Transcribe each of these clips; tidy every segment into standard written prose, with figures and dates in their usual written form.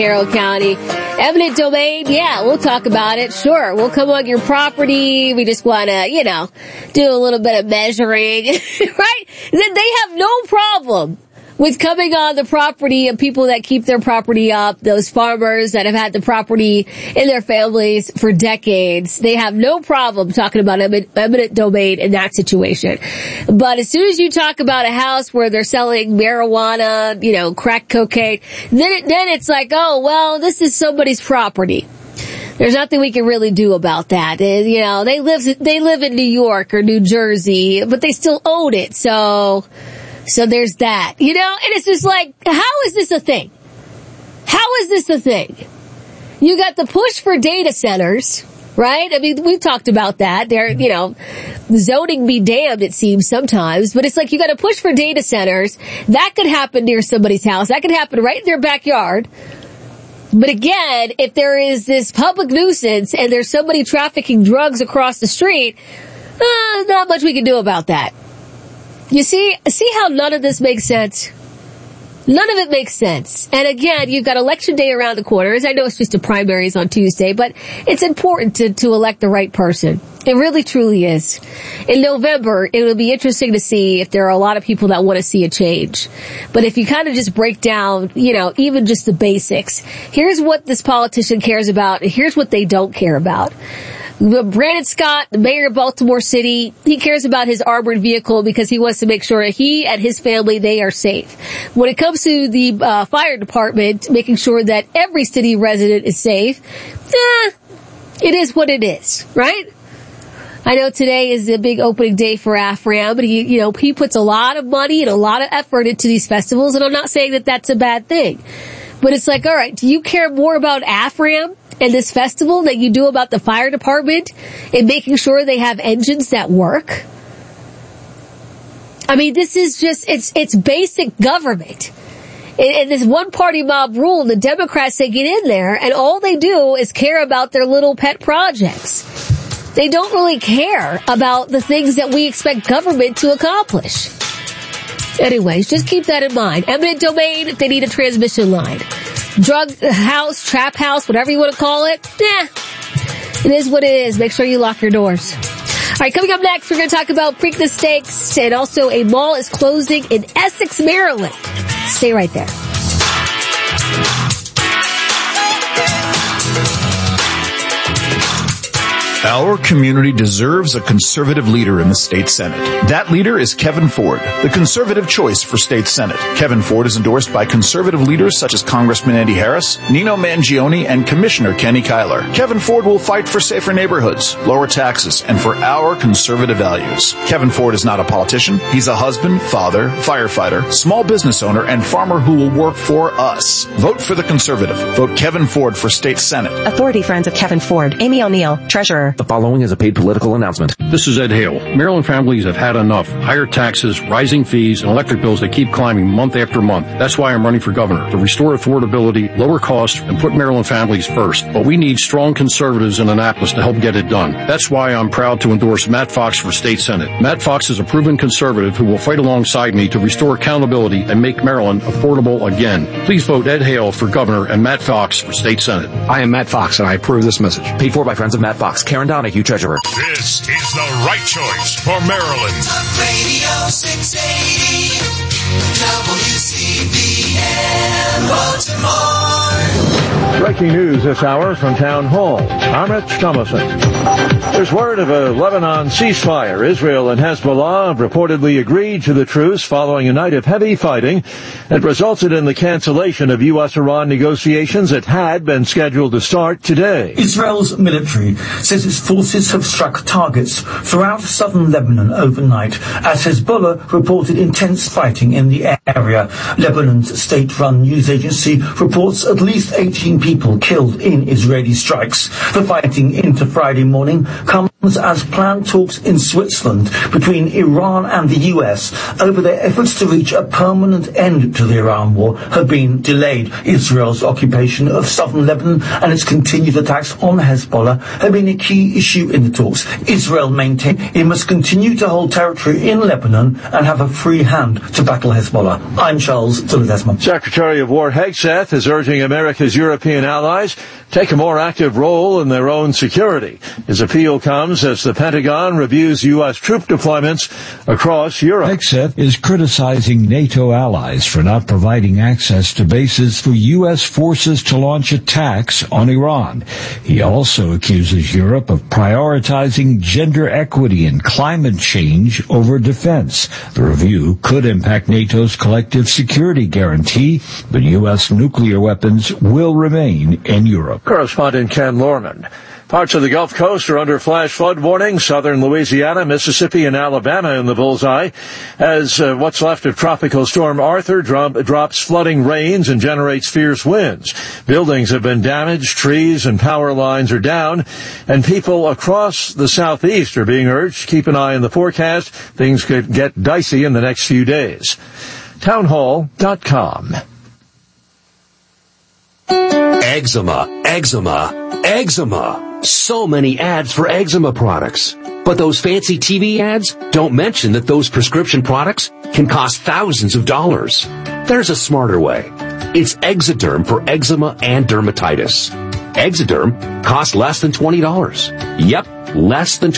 Carroll County. Eminent domain, yeah, we'll talk about it. Sure, we'll come on your property. We just want to, do a little bit of measuring, right? Then they have no problem with coming on the property of people that keep their property up, those farmers that have had the property in their families for decades. They have no problem talking about eminent domain in that situation. But as soon as you talk about a house where they're selling marijuana, crack cocaine, then it's like, oh, well, this is somebody's property. There's nothing we can really do about that. They live in New York or New Jersey, but they still own it. So there's that, and it's just like, how is this a thing? How is this a thing? You got the push for data centers, right? I mean, we've talked about that. They're, zoning be damned, it seems sometimes, but it's like you got to push for data centers. That could happen near somebody's house. That could happen right in their backyard. But again, if there is this public nuisance and there's somebody trafficking drugs across the street, not much we can do about that. You see how none of this makes sense? None of it makes sense. And again, you've got election day around the corner. As I know it's just the primaries on Tuesday, but it's important to elect the right person. It really, truly is. In November, it will be interesting to see if there are a lot of people that want to see a change. But if you kind of just break down, even just the basics, here's what this politician cares about, and here's what they don't care about. Brandon Scott, the mayor of Baltimore City, he cares about his armored vehicle because he wants to make sure that he and his family, they are safe. When it comes to the fire department, making sure that every city resident is safe, it is what it is, right? I know today is the big opening day for AFRAM, but he puts a lot of money and a lot of effort into these festivals, and I'm not saying that that's a bad thing. But it's like, all right, do you care more about AFRAM and this festival than you do about the fire department and making sure they have engines that work? I mean, this is just, it's basic government. And this one-party mob rule, the Democrats, they get in there, and all they do is care about their little pet projects. They don't really care about the things that we expect government to accomplish. Anyways, just keep that in mind. Eminent domain, if they need a transmission line. Drug house, trap house, whatever you want to call it. It is what it is. Make sure you lock your doors. All right, coming up next, we're going to talk about Preakness Steaks, and also a mall is closing in Essex, Maryland. Stay right there. Our community deserves a conservative leader in the state Senate. That leader is Kevin Ford, the conservative choice for state Senate. Kevin Ford is endorsed by conservative leaders such as Congressman Andy Harris, Nino Mangione, and Commissioner Kenny Kyler. Kevin Ford will fight for safer neighborhoods, lower taxes, and for our conservative values. Kevin Ford is not a politician. He's a husband, father, firefighter, small business owner, and farmer who will work for us. Vote for the conservative. Vote Kevin Ford for state Senate. Authority Friends of Kevin Ford. Amy O'Neill, Treasurer. The following is a paid political announcement. This is Ed Hale. Maryland families have had enough. Higher taxes, rising fees, and electric bills that keep climbing month after month. That's why I'm running for governor, to restore affordability, lower costs, and put Maryland families first. But we need strong conservatives in Annapolis to help get it done. That's why I'm proud to endorse Matt Fox for state Senate. Matt Fox is a proven conservative who will fight alongside me to restore accountability and make Maryland affordable again. Please vote Ed Hale for governor and Matt Fox for state Senate. I am Matt Fox, and I approve this message. Paid for by Friends of Matt Fox. Karen Donahue, Treasurer. This is the right choice for Maryland. Talk Radio 680 WCBM Baltimore. Breaking news this hour from Town Hall. I'm Rich Thomason. There's word of a Lebanon ceasefire. Israel and Hezbollah have reportedly agreed to the truce following a night of heavy fighting that resulted in the cancellation of U.S.-Iran negotiations that had been scheduled to start today. Israel's military says its forces have struck targets throughout southern Lebanon overnight as Hezbollah reported intense fighting in the area. Lebanon's state-run news agency reports at least 18 people killed in Israeli strikes. The fighting into Friday morning comes as planned talks in Switzerland between Iran and the US over their efforts to reach a permanent end to the Iran war have been delayed. Israel's occupation of southern Lebanon and its continued attacks on Hezbollah have been a key issue in the talks. Israel maintained it must continue to hold territory in Lebanon and have a free hand to battle Hezbollah. I'm Charles Dillard-Desmond. Secretary of War Hegseth is urging America's European allies take a more active role in their own security. His appeal comes as the Pentagon reviews U.S. troop deployments across Europe. Hegseth is criticizing NATO allies for not providing access to bases for U.S. forces to launch attacks on Iran. He also accuses Europe of prioritizing gender equity and climate change over defense. The review could impact NATO's collective security guarantee, but U.S. nuclear weapons will remain in Europe. Correspondent Ken Lorman. Parts of the Gulf Coast are under flash flood warning. Southern Louisiana, Mississippi, and Alabama in the bullseye as what's left of Tropical Storm Arthur drops flooding rains and generates fierce winds. Buildings have been damaged, trees and power lines are down, and people across the southeast are being urged to keep an eye on the forecast. Things could get dicey in the next few days. Townhall.com. Eczema. So many ads for eczema products. But those fancy TV ads don't mention that those prescription products can cost thousands of dollars. There's a smarter way. It's Exoderm for eczema and dermatitis. Exoderm costs less than $20. Yep, less than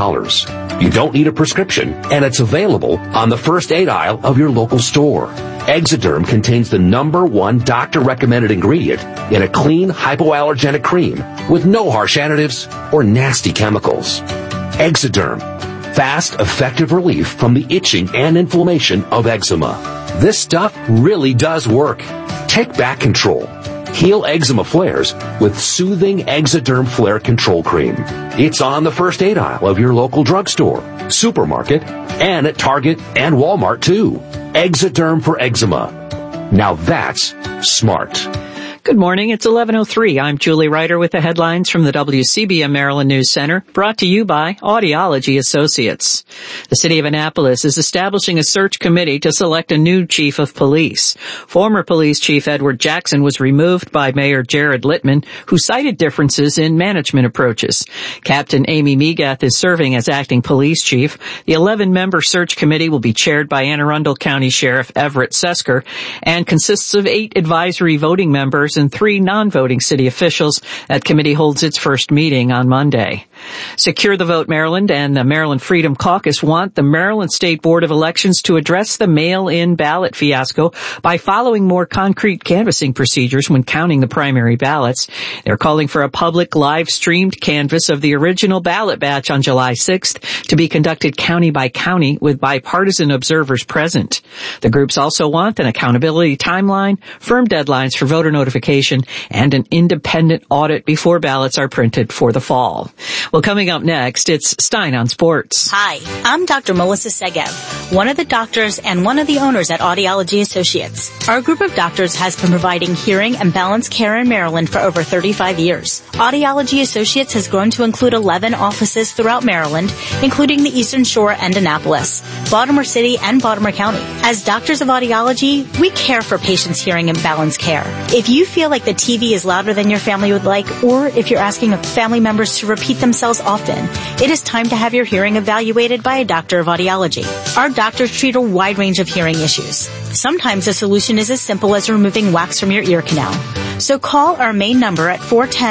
$20. You don't need a prescription, and it's available on the first aid aisle of your local store. Exoderm contains the #1 doctor-recommended ingredient in a clean, hypoallergenic cream with no harsh additives or nasty chemicals. Exoderm. Fast, effective relief from the itching and inflammation of eczema. This stuff really does work. Take back control. Heal eczema flares with soothing Exoderm Flare Control Cream. It's on the first aid aisle of your local drugstore, supermarket, and at Target and Walmart too. Exoderm for eczema. Now that's smart. Good morning. It's 11:03. I'm Julie Ryder with the headlines from the WCBM Maryland News Center, brought to you by Audiology Associates. The city of Annapolis is establishing a search committee to select a new chief of police. Former police chief Edward Jackson was removed by Mayor Jared Littman, who cited differences in management approaches. Captain Amy Megath is serving as acting police chief. The 11-member search committee will be chaired by Anne Arundel County Sheriff Everett Sesker and consists of 8 advisory voting members and 3 non-voting city officials. That committee holds its first meeting on Monday. Secure the Vote Maryland and the Maryland Freedom Caucus want the Maryland State Board of Elections to address the mail-in ballot fiasco by following more concrete canvassing procedures when counting the primary ballots. They're calling for a public live-streamed canvass of the original ballot batch on July 6th to be conducted county by county with bipartisan observers present. The groups also want an accountability timeline, firm deadlines for voter notification, and an independent audit before ballots are printed for the fall. Well, coming up next, it's Stein on Sports. Hi, I'm Dr. Melissa Segev, one of the doctors and one of the owners at Audiology Associates. Our group of doctors has been providing hearing and balance care in Maryland for over 35 years. Audiology Associates has grown to include 11 offices throughout Maryland, including the Eastern Shore and Annapolis, Baltimore City, and Baltimore County. As doctors of audiology, we care for patients' hearing and balance care. If you feel like the TV is louder than your family would like, or if you're asking family members to repeat themselves often, it is time to have your hearing evaluated by a doctor of audiology. Our doctors treat a wide range of hearing issues. Sometimes the solution is as simple as removing wax from your ear canal. So call our main number at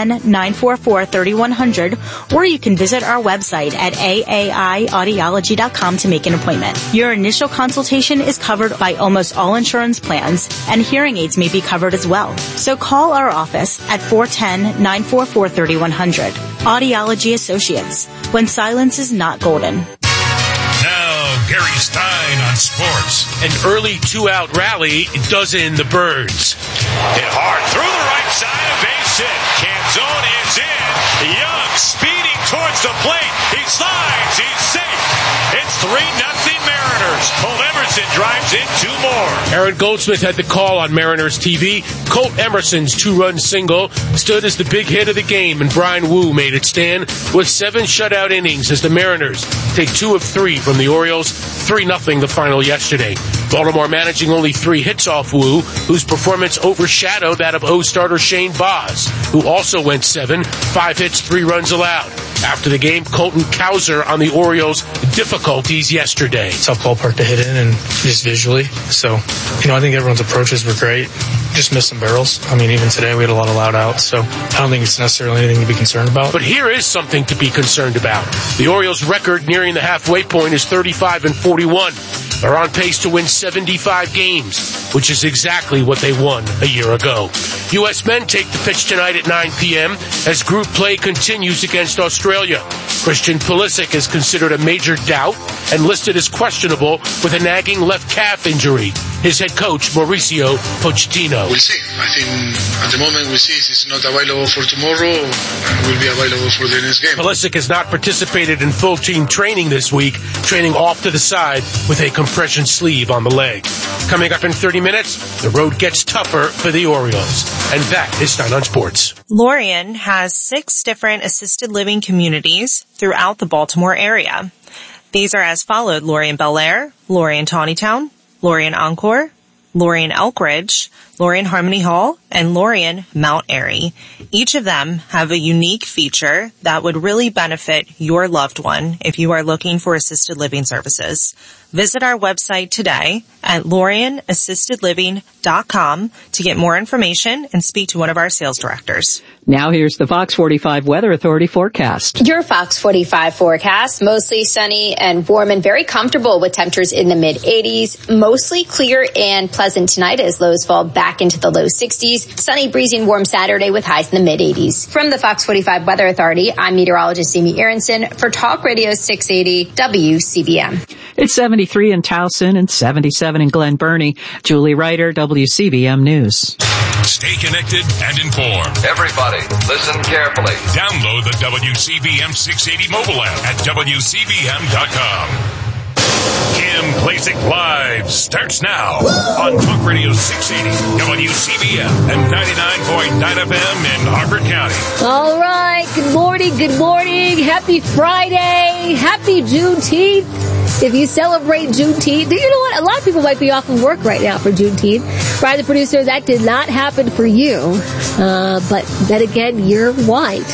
410-944-3100, or you can visit our website at aaiaudiology.com to make an appointment. Your initial consultation is covered by almost all insurance plans, and hearing aids may be covered as well. So call our office at 410-944-3100. Audiology Associates, when silence is not golden. Now, Gary Stein on sports. An early 2-out rally does in the Birds. Hit hard through the right side, a base hit. Canzone is in. Young speeding towards the plate. He slides. He's safe. It's 3-0 Mariners. Hold everything Emerson drives in 2 more. Aaron Goldsmith had the call on Mariners TV. Colt Emerson's 2-run single stood as the big hit of the game, and Brian Wu made it stand with 7 shutout innings as the Mariners take 2 of 3 from the Orioles, 3-0 the final yesterday. Baltimore managing only 3 hits off Wu, whose performance overshadowed that of O-starter Shane Baz, who also went 7, 5 hits, 3 runs allowed. After the game, Colton Cowser on the Orioles' difficulties yesterday. Tough ballpark to hit in and just visually. So, I think everyone's approaches were great. Just missed some barrels. Even today we had a lot of loud outs, so I don't think it's necessarily anything to be concerned about. But here is something to be concerned about. The Orioles' record nearing the halfway point is 35-41. They're on pace to win 75 games, which is exactly what they won a year ago. U.S. men take the pitch tonight at 9 p.m. as group play continues against Australia. Christian Pulisic is considered a major doubt and listed as questionable with a nagging left calf injury. His head coach, Mauricio Pochettino. We'll see. I think at the moment we see it's not available for tomorrow. It will be available for the next game. Pulisic has not participated in full team training this week, training off to the side with a compression sleeve on the leg. Coming up in 30 minutes, the road gets tougher for the Orioles. And that is Stein on Sports. Lorien has 6 different assisted living communities throughout the Baltimore area. These are as followed: Lorien Bel Air, Lorien Tawnytown, Lorien Encore, Lorien Elkridge, Lorien Harmony Hall, and Lorien Mount Airy. Each of them have a unique feature that would really benefit your loved one if you are looking for assisted living services. Visit our website today at LorienAssistedLiving.com to get more information and speak to one of our sales directors. Now here's the Fox 45 Weather Authority forecast. Your Fox 45 forecast, mostly sunny and warm and very comfortable with temperatures in the mid-80s. Mostly clear and pleasant tonight as lows fall back into the low 60s. Sunny, breezy, and warm Saturday with highs in the mid-80s. From the Fox 45 Weather Authority, I'm meteorologist Amy Aronson for Talk Radio 680 WCBM. It's 73 in Towson and 77 in Glen Burnie. Julie Ryder, WCBM News. Stay connected and informed. Everybody, listen carefully. Download the WCBM 680 mobile app at WCBM.com. Kim Klacik Live starts now on Talk Radio 680, WCBM, and 99.9 FM in Harford County. All right. Good morning. Good morning. Happy Friday. Happy Juneteenth. If you celebrate Juneteenth, you know what? A lot of people might be off of work right now for Juneteenth. Brian, the producer, that did not happen for you. But then again, you're white.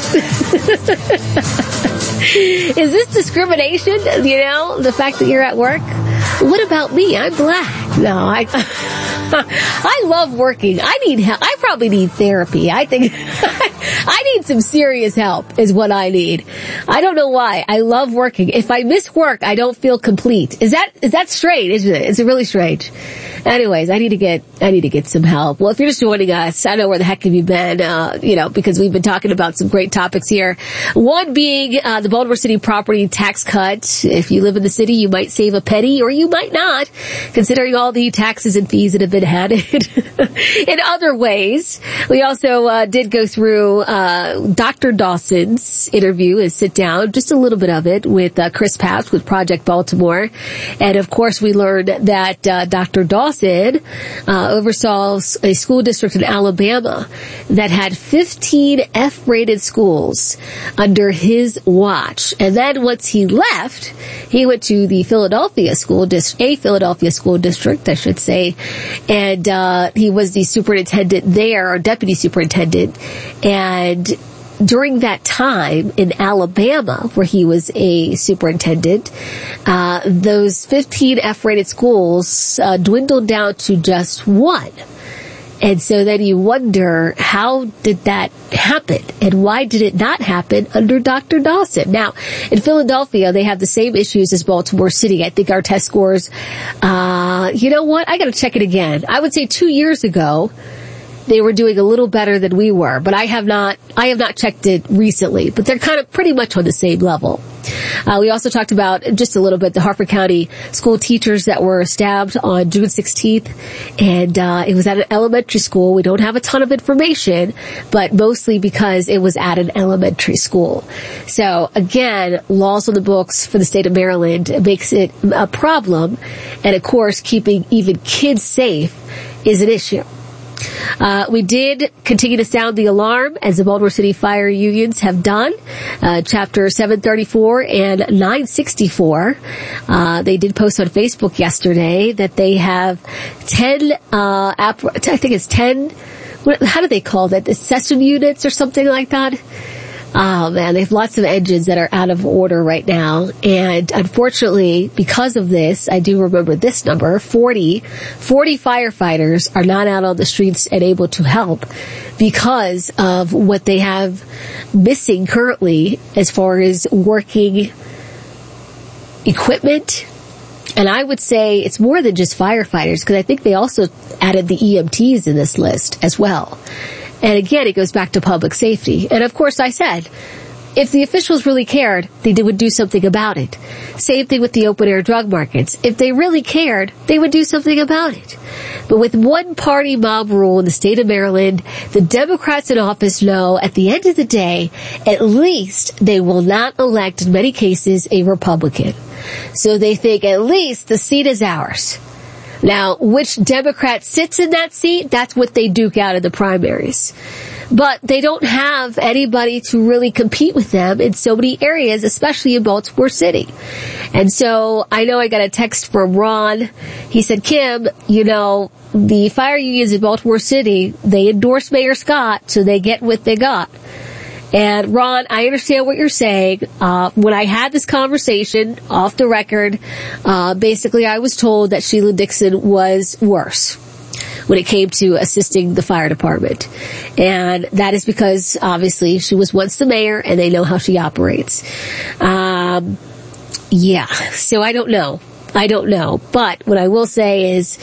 Is this discrimination? The fact that you're at work? What about me? I'm black. No, I love working. I need help. I probably need therapy. I think I need some serious help is what I need. I don't know why. I love working. If I miss work, I don't feel complete. Is that strange, isn't it? It's really strange. Anyways, I need to get some help. Well, if you're just joining us, I don't know where the heck have you been, because we've been talking about some great topics here. One being, the Baltimore City property tax cut. If you live in the city, you might save a penny or you might not, considering all the taxes and fees that have been added. In other ways, we also, did go through, Dr. Dawson's interview, his sit down, just a little bit of it with, Chris Papst with Project Baltimore. And of course, we learned that, Dr. Dawson oversaw a school district in Alabama that had 15 F-rated schools under his watch. And then once he left, he went to the Philadelphia school district, I should say, and he was the superintendent there, or deputy superintendent, and during that time in Alabama, where he was a superintendent, those 15 F-rated schools dwindled down to just 1. And so then you wonder, how did that happen? And why did it not happen under Dr. Dawson? Now, in Philadelphia, they have the same issues as Baltimore City. I think our test scores, you know what? I gotta check it again. I would say 2 years ago, they were doing a little better than we were, but I have not checked it recently, but they're kind of pretty much on the same level. We also talked about just a little bit the Harford County school teachers that were stabbed on June 16th, and it was at an elementary school. We don't have a ton of information, but mostly because it was at an elementary school. So again, laws on the books for the state of Maryland makes it a problem, and of course, keeping even kids safe is an issue. We did continue to sound the alarm, as the Baltimore City fire unions have done. Chapter 734 and 964. They did post on Facebook yesterday that they have 10, I think it's 10, how do they call that? The session units or something like that? Oh man, they have lots of engines that are out of order right now. And unfortunately, because of this, I do remember this number, 40 firefighters are not out on the streets and able to help because of what they have missing currently as far as working equipment. And I would say it's more than just firefighters, because I think they also added the EMTs in this list as well. And again, it goes back to public safety. And of course, I said, if the officials really cared, they would do something about it. Same thing with the open-air drug markets. If they really cared, they would do something about it. But with one-party mob rule in the state of Maryland, the Democrats in office know at the end of the day, at least they will not elect, in many cases, a Republican. So they think at least the seat is ours. Now, which Democrat sits in that seat, that's what they duke out in the primaries. But they don't have anybody to really compete with them in so many areas, especially in Baltimore City. And so I know I got a text from Ron. He said, Kim, the fire unions in Baltimore City, they endorse Mayor Scott, so they get what they got. And Ron, I understand what you're saying. When I had this conversation off the record, basically I was told that Sheila Dixon was worse when it came to assisting the fire department. And that is because obviously she was once the mayor and they know how she operates. So I don't know. But what I will say is,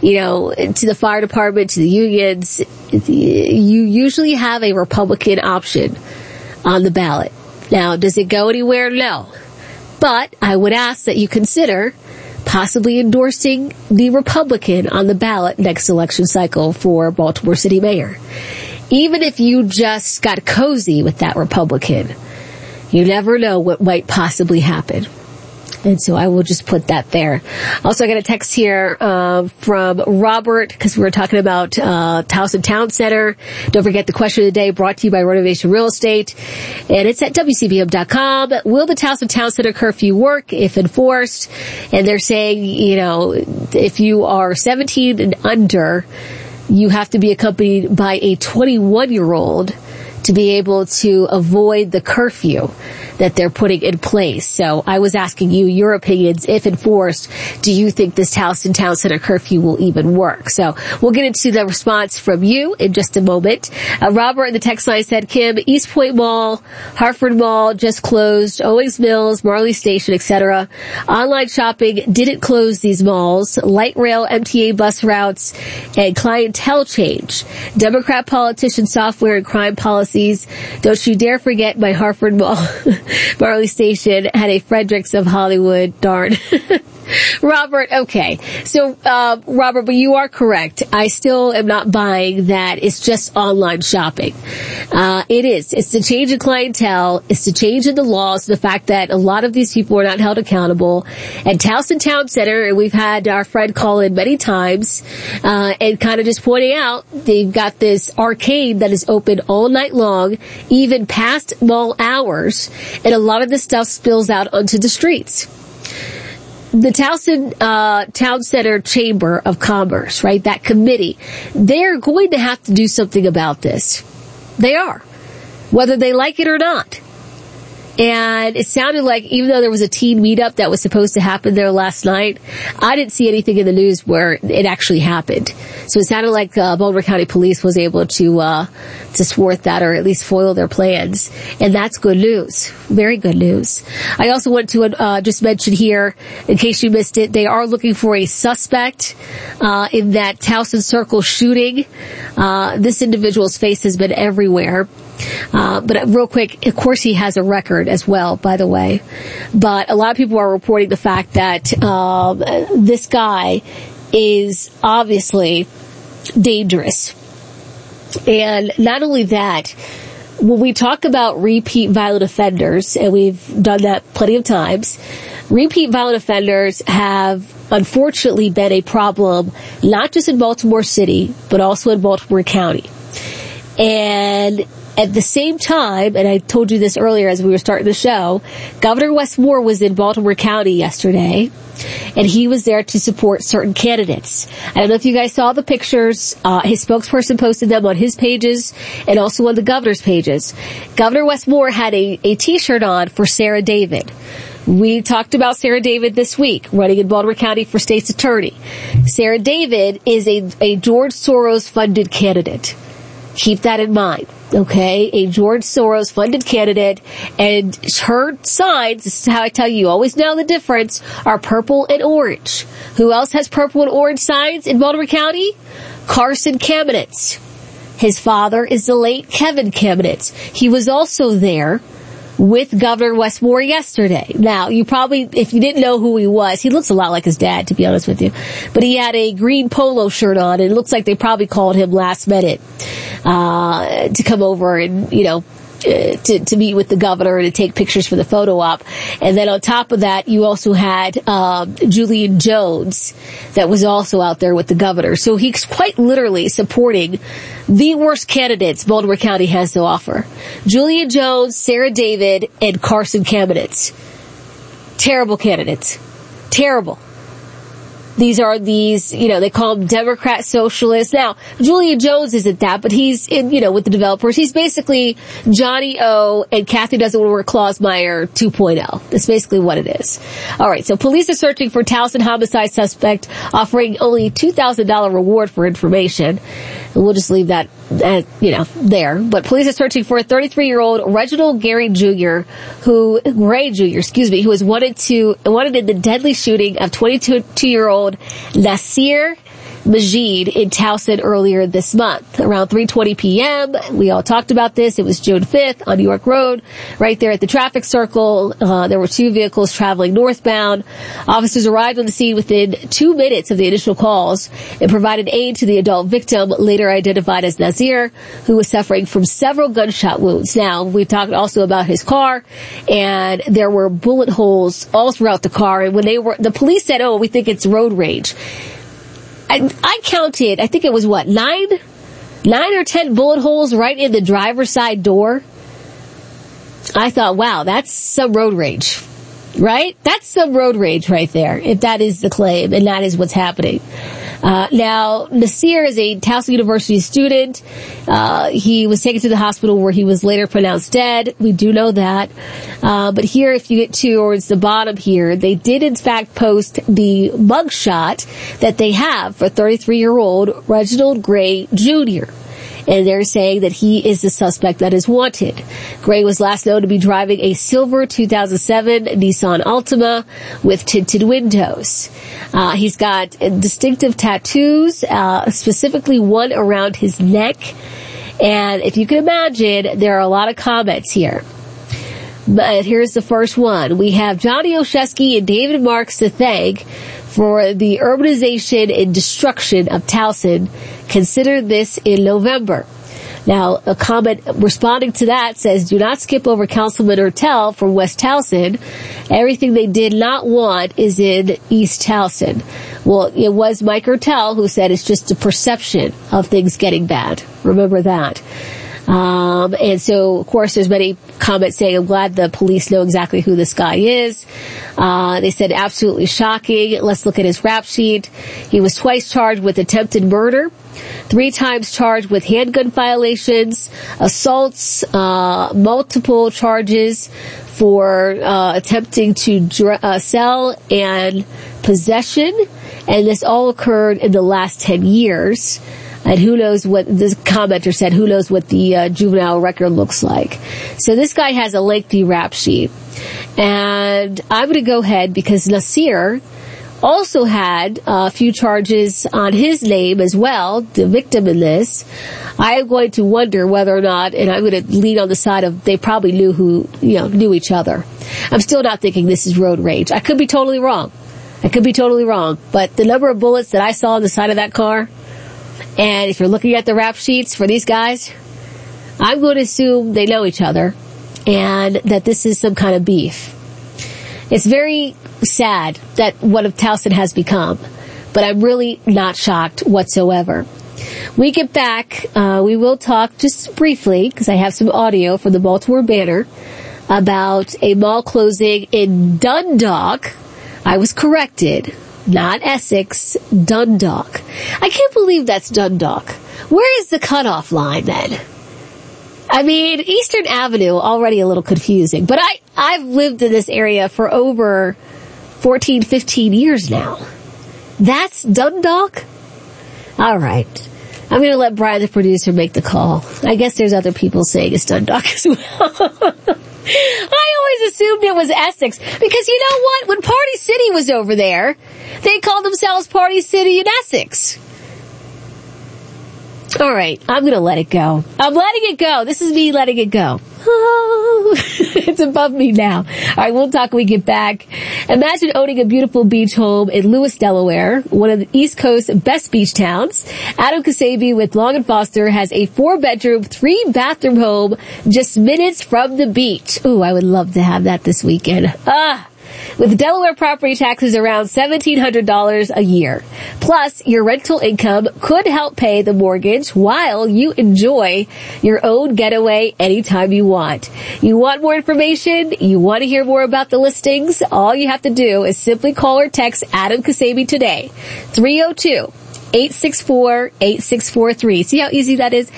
to the fire department, to the unions, you usually have a Republican option on the ballot. Now, does it go anywhere? No. But I would ask that you consider possibly endorsing the Republican on the ballot next election cycle for Baltimore City Mayor. Even if you just got cozy with that Republican, you never know what might possibly happen. And so I will just put that there. Also, I got a text here from Robert, because we were talking about Towson Town Center. Don't forget the question of the day brought to you by Renovation Real Estate. And it's at WCBM.com. Will the Towson Town Center curfew work if enforced? And they're saying, if you are 17 and under, you have to be accompanied by a 21-year-old to be able to avoid the curfew that they're putting in place. So I was asking you your opinions. If enforced, do you think this Towson Town Center curfew will even work? So we'll get into the response from you in just a moment. Robert in the text line said, Kim, East Point Mall, Hartford Mall just closed, Owings Mills, Marley Station, etc. Online shopping didn't close these malls. Light rail, MTA bus routes, and clientele change. Democrat politician software and crime policies. Don't you dare forget my Hartford Mall. Marley Station had a Fredericks of Hollywood. Darn. Robert, okay. So, Robert, but you are correct. I still am not buying that it's just online shopping. It is. It's the change in clientele. It's the change in the laws. The fact that a lot of these people are not held accountable. And Towson Town Center, and we've had our friend call in many times, and kind of just pointing out, they've got this arcade that is open all night long, even past mall hours, and a lot of this stuff spills out onto the streets. The Towson Town Center Chamber of Commerce, right, that committee, they're going to have to do something about this. They are, whether they like it or not. And it sounded like, even though there was a teen meetup that was supposed to happen there last night, I didn't see anything in the news where it actually happened. So it sounded like Baltimore County Police was able to thwart that, or at least foil their plans. And that's good news. Very good news. I also want to just mention here, in case you missed it, they are looking for a suspect in that Towson Circle shooting. This individual's face has been everywhere. But real quick, of course he has a record as well, by the way. But a lot of people are reporting the fact that this guy is obviously dangerous. And not only that, when we talk about repeat violent offenders, and we've done that plenty of times, repeat violent offenders have unfortunately been a problem, not just in Baltimore City, but also in Baltimore County. And at the same time, and I told you this earlier as we were starting the show, Governor Wes Moore was in Baltimore County yesterday, and he was there to support certain candidates. I don't know if you guys saw the pictures. His spokesperson posted them on his pages and also on the governor's pages. Governor Wes Moore had a t-shirt on for Sarah David. We talked about Sarah David this week, running in Baltimore County for state's attorney. Sarah David is a George Soros-funded candidate. Keep that in mind, okay? A George Soros-funded candidate, and her signs, this is how I tell you, always know the difference, are purple and orange. Who else has purple and orange signs in Baltimore County? Carson Kamenetz. His father is the late Kevin Kamenetz. He was also there with Governor Wes Moore yesterday. Now, you probably, if you didn't know who he was, he looks a lot like his dad, to be honest with you. But he had a green polo shirt on, and it looks like they probably called him last minute to come over and, to meet with the governor and to take pictures for the photo op. And then on top of that, you also had Julian Jones that was also out there with the governor. So he's quite literally supporting the worst candidates Baltimore County has to offer. Julian Jones, Sarah David, and Carson Kamenetz. Terrible candidates. Terrible. They call them Democrat socialists. Now, Julian Jones isn't that, but he's with the developers. He's basically Johnny O and Kathy Doesn't Want to Wear Clausmeyer 2.0. That's basically what it is. Alright, so police are searching for Towson homicide suspect, offering only $2,000 reward for information. And we'll just leave that there. But police are searching for a 33-year-old Reginald Gray Jr., who was wanted in the deadly shooting of 22-year-old Nasir Majid in Towson earlier this month. Around 3:20 p.m., we all talked about this. It was June 5th on New York Road, right there at the traffic circle. There were two vehicles traveling northbound. Officers arrived on the scene within 2 minutes of the initial calls and provided aid to the adult victim, later identified as Nasir, who was suffering from several gunshot wounds. Now, we talked also about his car, and there were bullet holes all throughout the car. And when the police said, we think it's road rage. I counted, I think it was 9 or 10 bullet holes right in the driver's side door. I thought, wow, that's some road rage, right? That's some road rage right there, if that is the claim, and that is what's happening. Now, Nasir is a Towson University student. He was taken to the hospital where he was later pronounced dead. We do know that. But here, if you get towards the bottom here, they did in fact post the mugshot that they have for 33-year-old Reginald Gray Jr., and they're saying that he is the suspect that is wanted. Gray was last known to be driving a silver 2007 Nissan Altima with tinted windows. He's got distinctive tattoos, specifically one around his neck. And if you can imagine, there are a lot of comments here. But here's the first one. We have Johnny Olszewski and David Marks to thank for the urbanization and destruction of Towson. Consider this in November. Now, a comment responding to that says, do not skip over Councilman Ertel from West Towson. Everything they did not want is in East Towson. Well, it was Mike Ertel who said it's just a perception of things getting bad. Remember that. And so, of course, there's many comments saying, I'm glad the police know exactly who this guy is. They said, absolutely shocking. Let's look at his rap sheet. He was twice charged with attempted murder, 3 times charged with handgun violations, assaults, multiple charges for attempting to sell and possession. And this all occurred in the last 10 years. And who knows what, this commenter said, who knows what the juvenile record looks like. So this guy has a lengthy rap sheet. And I'm going to go ahead because Nasir also had a few charges on his name as well, the victim in this. I am going to wonder whether or not, and I'm going to lean on the side of they probably knew each other. I'm still not thinking this is road rage. I could be totally wrong. But the number of bullets that I saw on the side of that car, and if you're looking at the rap sheets for these guys, I'm going to assume they know each other and that this is some kind of beef. It's very sad that what of Towson has become, but I'm really not shocked whatsoever. We get back, we will talk just briefly, because I have some audio from the Baltimore Banner, about a mall closing in Dundalk. I was corrected. Not Essex, Dundalk. I can't believe that's Dundalk. Where is the cutoff line then? I mean, Eastern Avenue, already a little confusing, but I've lived in this area for over 14, 15 years now. That's Dundalk? Alright. I'm gonna let Brian, the producer, make the call. I guess there's other people saying it's Dundalk as well. I always assumed it was Essex, because you know what? When Party City was over there, they called themselves Party City in Essex. Alright, I'm gonna let it go. I'm letting it go. This is me letting it go. Oh, it's above me now. Alright, we'll talk when we get back. Imagine owning a beautiful beach home in Lewis, Delaware, one of the East Coast's best beach towns. Adam Kasabi with Long & Foster has a 4-bedroom, 3-bathroom home just minutes from the beach. Ooh, I would love to have that this weekend. With Delaware property taxes around $1,700 a year. Plus, your rental income could help pay the mortgage while you enjoy your own getaway anytime you want. You want more information? You want to hear more about the listings? All you have to do is simply call or text Adam Kasabi today. 302-864-8643. See how easy that is?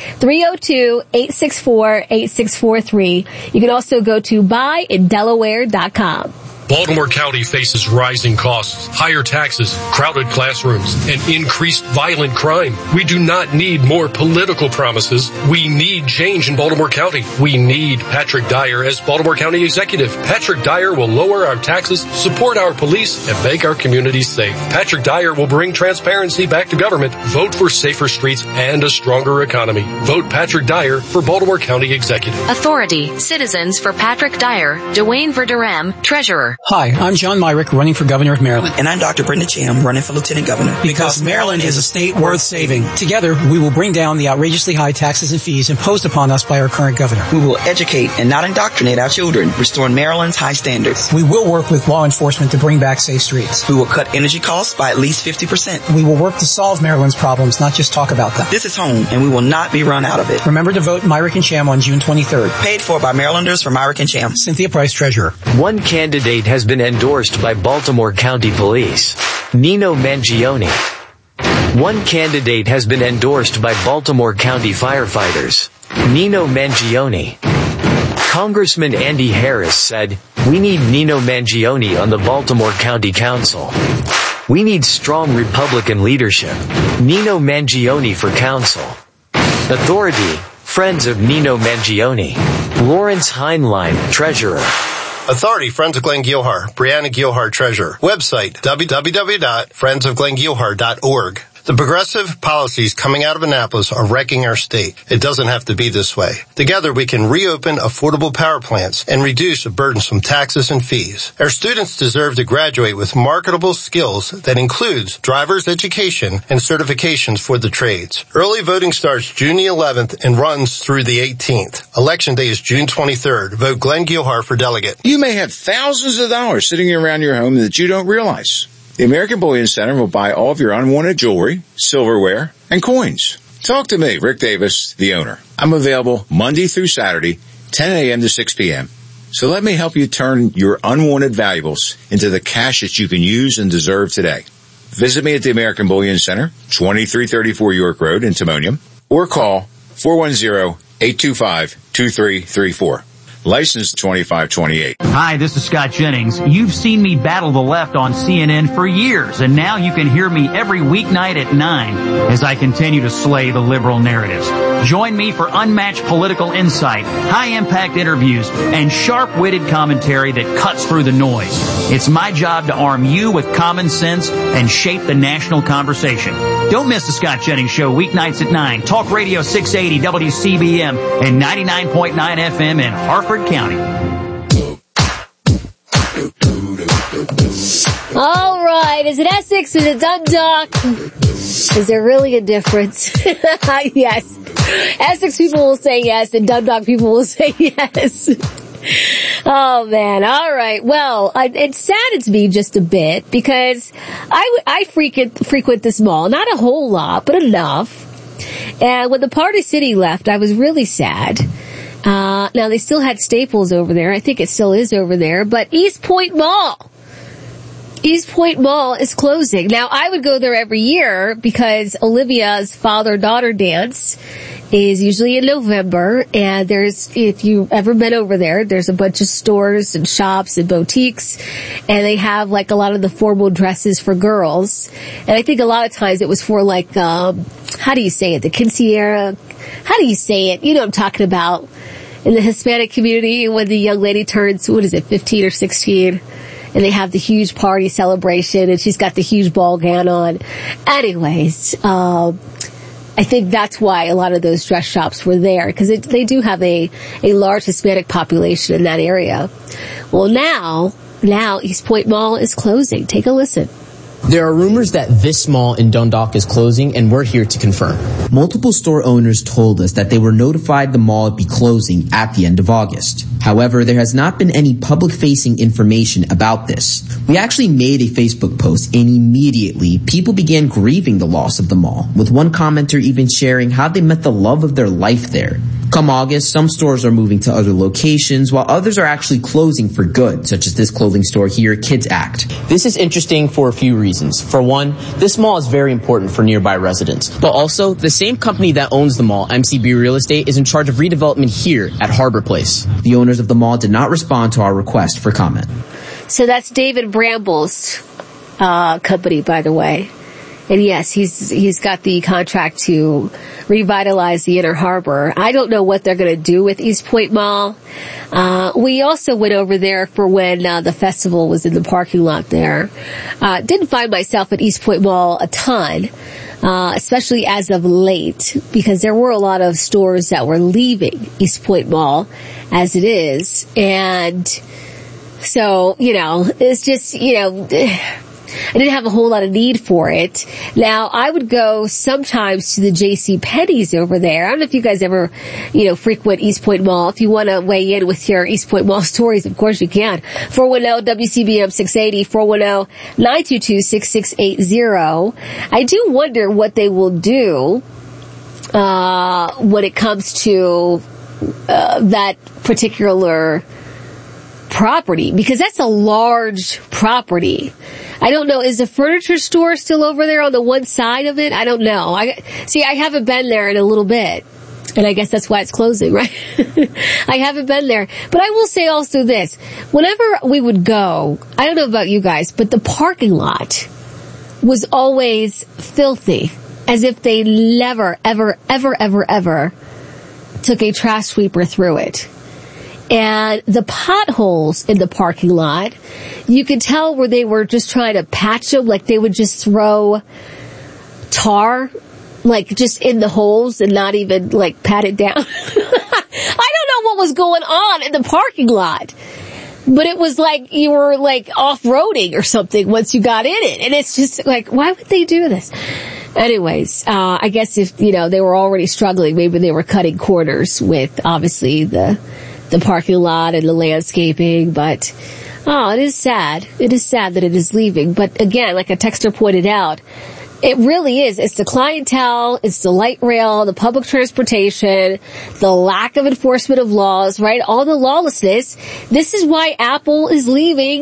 302-864-8643. You can also go to buyindelaware.com. Baltimore County faces rising costs, higher taxes, crowded classrooms, and increased violent crime. We do not need more political promises. We need change in Baltimore County. We need Patrick Dyer as Baltimore County Executive. Patrick Dyer will lower our taxes, support our police, and make our communities safe. Patrick Dyer will bring transparency back to government. Vote for safer streets and a stronger economy. Vote Patrick Dyer for Baltimore County Executive. Authority. Citizens for Patrick Dyer. Dwayne Verderame, Treasurer. Hi, I'm John Myrick, running for Governor of Maryland. And I'm Dr. Brenda Cham, running for Lieutenant Governor. Because Maryland is a state worth saving. Together, we will bring down the outrageously high taxes and fees imposed upon us by our current governor. We will educate and not indoctrinate our children, restoring Maryland's high standards. We will work with law enforcement to bring back safe streets. We will cut energy costs by at least 50%. We will work to solve Maryland's problems, not just talk about them. This is home, and we will not be run out of it. Remember to vote Myrick and Cham on June 23rd. Paid for by Marylanders for Myrick and Cham. Cynthia Price, Treasurer. One candidate has been endorsed by Baltimore County Police, Nino Mangione. One candidate has been endorsed by Baltimore County firefighters, Nino Mangione. Congressman Andy Harris said, "We need Nino Mangione on the Baltimore County Council. We need strong Republican leadership. Nino Mangione for council." Authority, Friends of Nino Mangione. Lawrence Heinlein, Treasurer. Authority, Friends of Glenn Gilhar, Brianna Gilhar, Treasurer. Website, www.friendsofglengilhar.org. The progressive policies coming out of Annapolis are wrecking our state. It doesn't have to be this way. Together we can reopen affordable power plants and reduce the burdensome taxes and fees. Our students deserve to graduate with marketable skills that includes driver's education and certifications for the trades. Early voting starts June the 11th and runs through the 18th. Election day is June 23rd. Vote Glenn Gilhar for delegate. You may have thousands of dollars sitting around your home that you don't realize. The American Bullion Center will buy all of your unwanted jewelry, silverware, and coins. Talk to me, Rick Davis, the owner. I'm available Monday through Saturday, 10 a.m. to 6 p.m. So let me help you turn your unwanted valuables into the cash that you can use and deserve today. Visit me at the American Bullion Center, 2334 York Road in Timonium, or call 410-825-2334. License 2528. Hi, this is Scott Jennings. You've seen me battle the left on CNN for years, and now you can hear me every weeknight at 9 as I continue to slay the liberal narratives. Join me for unmatched political insight, high-impact interviews, and sharp-witted commentary that cuts through the noise. It's my job to arm you with common sense and shape the national conversation. Don't miss the Scott Jennings Show weeknights at 9. Talk Radio 680 WCBM and 99.9 FM in Harford County. All right. Is it Essex? Is it Dundalk? Is there really a difference? Yes. Essex people will say yes, and Dundalk people will say yes. Oh man. All right. Well, it saddens me just a bit because I frequent this mall. Not a whole lot, but enough. And when the Party City left, I was really sad. Now they still had Staples over there. I think it still is over there, but East Point Mall is closing. Now I would go there every year because Olivia's father-daughter dance is usually in November, and if you've ever been over there, there's a bunch of stores and shops and boutiques, and they have like a lot of the formal dresses for girls. And I think a lot of times it was for like, how do you say it? The quinceañera? How do you say it? You know what I'm talking about. In the Hispanic community, when the young lady turns, 15 or 16, and they have the huge party celebration, and she's got the huge ball gown on. Anyways, I think that's why a lot of those dress shops were there, because they do have a large Hispanic population in that area. Well, now East Point Mall is closing. Take a listen. There are rumors that this mall in Dundalk is closing, and we're here to confirm. Multiple store owners told us that they were notified the mall would be closing at the end of August. However, there has not been any public-facing information about this. We actually made a Facebook post, and immediately people began grieving the loss of the mall, with one commenter even sharing how they met the love of their life there. Come August, some stores are moving to other locations, while others are actually closing for good, such as this clothing store here, Kids Act. This is interesting for a few reasons. For one, this mall is very important for nearby residents. But also, the same company that owns the mall, MCB Real Estate, is in charge of redevelopment here at Harbor Place. The owners of the mall did not respond to our request for comment. So that's David Bramble's company, by the way. And yes, he's got the contract to revitalize the Inner Harbor. I don't know what they're going to do with East Point Mall. We also went over there for when the festival was in the parking lot there. Didn't find myself at East Point Mall a ton, especially as of late, because there were a lot of stores that were leaving East Point Mall as it is. And so, it's just, I didn't have a whole lot of need for it. Now, I would go sometimes to the J.C. Penney's over there. I don't know if you guys ever, frequent East Point Mall. If you want to weigh in with your East Point Mall stories, of course you can. 410-WCBM 680, 410-922-6680. I do wonder what they will do, when it comes to, that particular property, because that's a large property. I don't know, is the furniture store still over there on the one side of it? I don't know. I haven't been there in a little bit, and I guess that's why it's closing, right? I haven't been there. But I will say also this, whenever we would go, I don't know about you guys, but the parking lot was always filthy, as if they never, ever, ever, ever, ever took a trash sweeper through it. And the potholes in the parking lot, you could tell where they were just trying to patch them, like they would just throw tar, like just in the holes and not even like pat it down. I don't know what was going on in the parking lot, but it was like you were like off-roading or something once you got in it. And it's just like, why would they do this? Anyways, I guess if, they were already struggling, maybe they were cutting corners with obviously the parking lot and the landscaping, but, it is sad. It is sad that it is leaving. But again, like a texter pointed out, it really is. It's the clientele, it's the light rail, the public transportation, the lack of enforcement of laws, right? All the lawlessness. This is why Apple is leaving,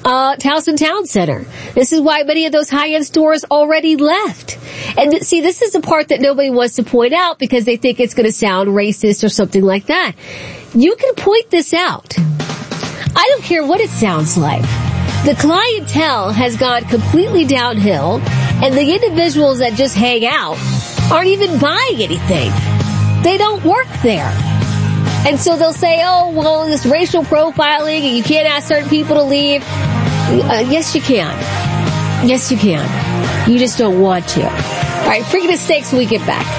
Towson Town Center. This is why many of those high-end stores already left. And see, this is the part that nobody wants to point out because they think it's going to sound racist or something like that. You can point this out. I don't care what it sounds like. The clientele has gone completely downhill, and the individuals that just hang out aren't even buying anything. They don't work there. And so they'll say, oh, well, this racial profiling, and you can't ask certain people to leave. Yes, you can. Yes, you can. You just don't want to. All right, Freaking at 6 when we get back.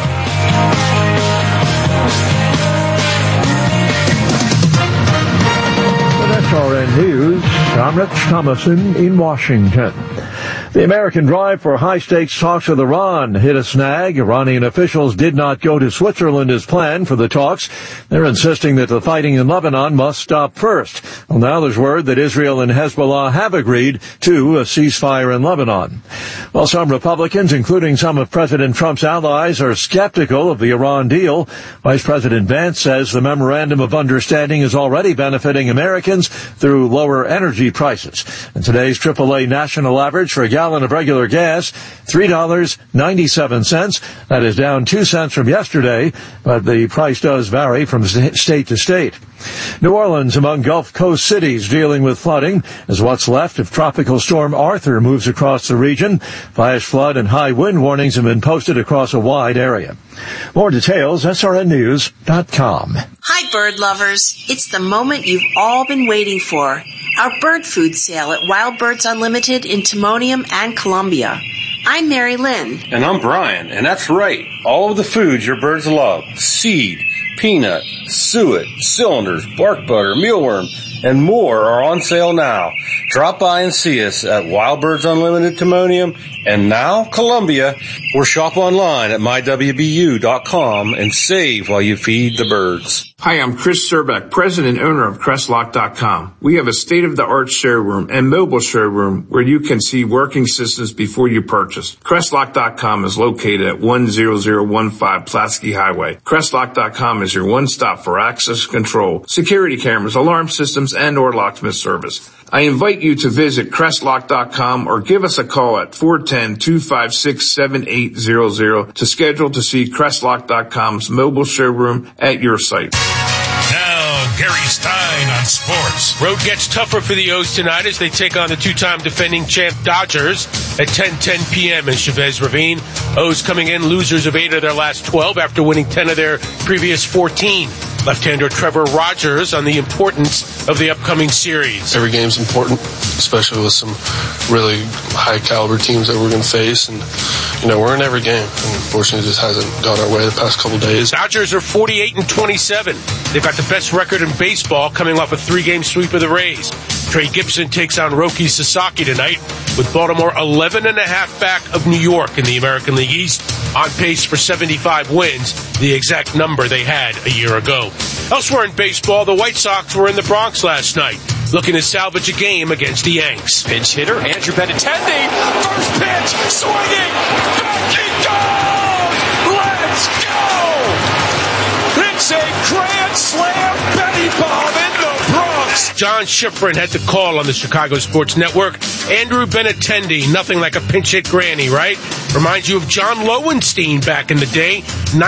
SRN News, I'm Rich Thomason in Washington. The American drive for high-stakes talks with Iran hit a snag. Iranian officials did not go to Switzerland as planned for the talks. They're insisting that the fighting in Lebanon must stop first. Well, now there's word that Israel and Hezbollah have agreed to a ceasefire in Lebanon. Well, some Republicans, including some of President Trump's allies, are skeptical of the Iran deal. Vice President Vance says the memorandum of understanding is already benefiting Americans through lower energy prices. And today's AAA national average for a gallon of regular gas, $3.97. That is down 2 cents from yesterday, but the price does vary from state to state. New Orleans among Gulf Coast cities dealing with flooding as what's left if Tropical Storm Arthur moves across the region. Flash flood and high wind warnings have been posted across a wide area. More details, srnnews.com. Hi, bird lovers. It's the moment you've all been waiting for. Our bird food sale at Wild Birds Unlimited in Timonium and Columbia. I'm Mary Lynn. And I'm Brian, and that's right. All of the foods your birds love. Seed, peanut, suet, cylinders, bark butter, mealworm, and more are on sale now. Drop by and see us at Wild Birds Unlimited Timonium and now Columbia, or shop online at mywbu.com and save while you feed the birds. Hi, I'm Chris Serbeck, president and owner of Crestlock.com. We have a state-of-the-art showroom and mobile showroom where you can see working systems before you purchase. Crestlock.com is located at 10015 Pulaski Highway. Crestlock.com is your one-stop for access control, security cameras, alarm systems, and or locksmith service. I invite you to visit Crestlock.com or give us a call at 410-256-7800 to schedule to see Crestlock.com's mobile showroom at your site. Now, Gary Stein on sports. Road gets tougher for the O's tonight as they take on the two-time defending champ Dodgers at 10:10 p.m. in Chavez Ravine. O's coming in losers of 8 of their last 12 after winning 10 of their previous 14. Left-hander Trevor Rogers on the importance of the upcoming series. Every game's important, especially with some really high-caliber teams that we're going to face. And, we're in every game. And unfortunately, it just hasn't gone our way the past couple days. Dodgers are 48-27. They've got the best record in baseball, coming off a 3-game sweep of the Rays. Trey Gibson takes on Roki Sasaki tonight, with Baltimore 11.5 back of New York in the American League East, on pace for 75 wins, the exact number they had a year ago. Elsewhere in baseball, the White Sox were in the Bronx last night, looking to salvage a game against the Yanks. Pinch hitter Andrew Benintendi, first pitch, swinging, back he goes! Let's go! It's a grand slam Benny bomb in the Bronx. John Schifrin had the call on the Chicago Sports Network. Andrew Benintendi, nothing like a pinch hit granny, right? Reminds you of John Lowenstein back in the day,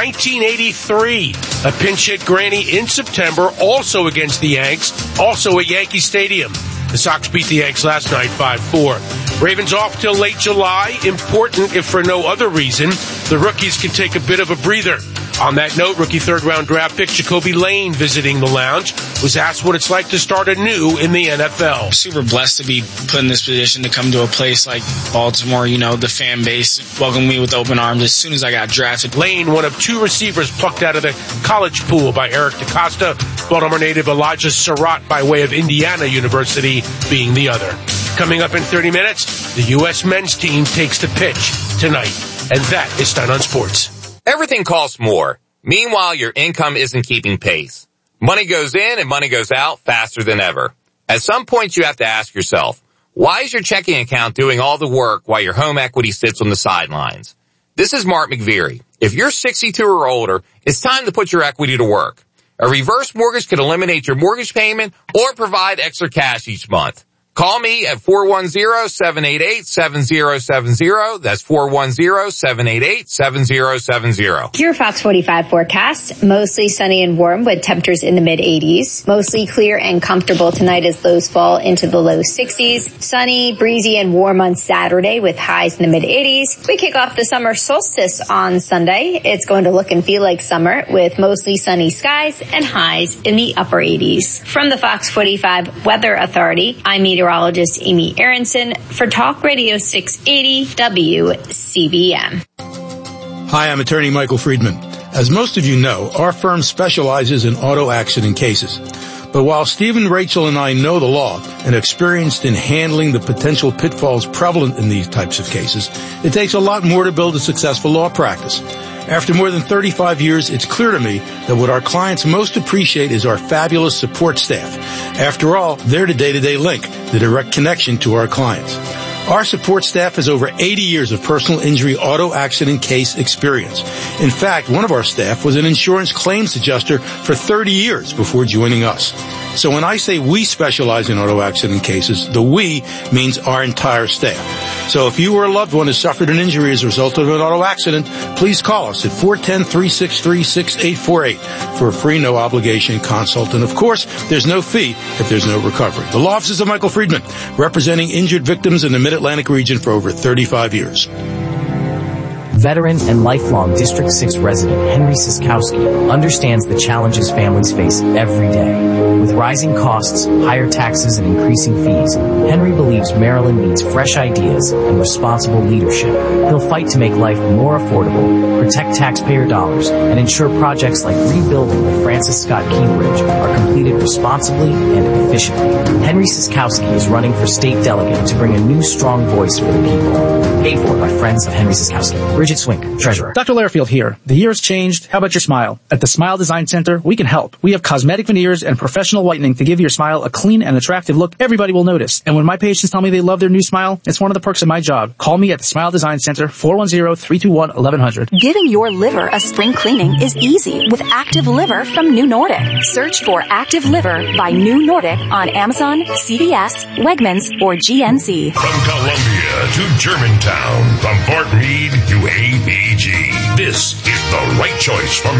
1983. A pinch hit granny in September, also against the Yanks, also at Yankee Stadium. The Sox beat the Yanks last night 5-4. Ravens off till late July. Important, if for no other reason, the rookies can take a bit of a breather. On that note, rookie third-round draft pick Jacoby Lane, visiting the lounge, was asked what it's like to start anew in the NFL. Super blessed to be put in this position to come to a place like Baltimore. The fan base welcomed me with open arms as soon as I got drafted. Lane, one of 2 receivers plucked out of the college pool by Eric DeCosta, Baltimore native Elijah Surratt by way of Indiana University being the other. Coming up in 30 minutes, the U.S. men's team takes the pitch tonight. And that is Stein on Sports. Everything costs more. Meanwhile, your income isn't keeping pace. Money goes in and money goes out faster than ever. At some point, you have to ask yourself, why is your checking account doing all the work while your home equity sits on the sidelines? This is Mark McVeary. If you're 62 or older, it's time to put your equity to work. A reverse mortgage could eliminate your mortgage payment or provide extra cash each month. Call me at 410-788-7070. That's 410-788-7070. Your Fox 45 forecast. Mostly sunny and warm with temperatures in the mid-80s. Mostly clear and comfortable tonight as lows fall into the low 60s. Sunny, breezy, and warm on Saturday with highs in the mid-80s. We kick off the summer solstice on Sunday. It's going to look and feel like summer with mostly sunny skies and highs in the upper 80s. From the Fox 45 Weather Authority, I'm meteorologist Amy Aronson for Talk Radio 680 WCBM. Hi, I'm attorney Michael Friedman. As most of you know, our firm specializes in auto accident cases. But while Stephen, Rachel, and I know the law and are experienced in handling the potential pitfalls prevalent in these types of cases, it takes a lot more to build a successful law practice. After more than 35 years, it's clear to me that what our clients most appreciate is our fabulous support staff. After all, they're the day-to-day link, the direct connection to our clients. Our support staff has over 80 years of personal injury auto accident case experience. In fact, one of our staff was an insurance claims adjuster for 30 years before joining us. So when I say we specialize in auto accident cases, the we means our entire staff. So if you or a loved one has suffered an injury as a result of an auto accident, please call us at 410-363-6848 for a free no obligation consult. And of course, there's no fee if there's no recovery. The law offices of Michael Friedman, representing injured victims in the Mid-Atlantic region for over 35 years. Veteran and lifelong District 6 resident Henry Siskowski understands the challenges families face every day. With rising costs, higher taxes, and increasing fees, Henry believes Maryland needs fresh ideas and responsible leadership. He'll fight to make life more affordable, protect taxpayer dollars, and ensure projects like rebuilding the Francis Scott Key Bridge are completed responsibly and efficiently. Henry Siskowski is running for state delegate to bring a new strong voice for the people. Paid for by friends of Henry Siskowski. Bridget Swink, Treasurer. Dr. Lairfield here. The year has changed. How about your smile? At the Smile Design Center, we can help. We have cosmetic veneers and professional whitening to give your smile a clean and attractive look everybody will notice. And when my patients tell me they love their new smile, it's one of the perks of my job. Call me at the Smile Design Center, 410-321-1100. Giving your liver a spring cleaning is easy with Active Liver from New Nordic. Search for Active Liver by New Nordic on Amazon, CVS, Wegmans, or GNC. From Columbia to Germantown, from Fort Meade to ABG. This is the right choice for